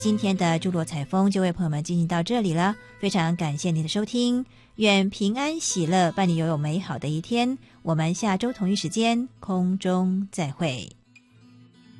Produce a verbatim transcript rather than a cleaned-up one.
今天的珠罗采风就为朋友们进行到这里了，非常感谢您的收听，愿平安喜乐伴你拥有美好的一天，我们下周同一时间空中再会。